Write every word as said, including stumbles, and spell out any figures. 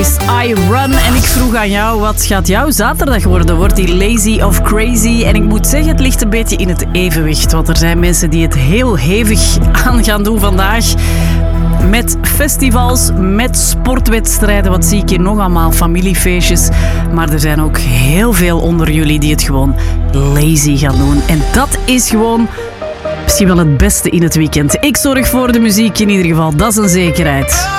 I Run. En ik vroeg aan jou, wat gaat jouw zaterdag worden? Wordt die lazy of crazy? En ik moet zeggen, het ligt een beetje in het evenwicht. Want er zijn mensen die het heel hevig aan gaan doen vandaag. Met festivals, met sportwedstrijden. Wat zie ik hier nog allemaal? Familiefeestjes. Maar er zijn ook heel veel onder jullie die het gewoon lazy gaan doen. En dat is gewoon misschien wel het beste in het weekend. Ik zorg voor de muziek in ieder geval, dat is een zekerheid.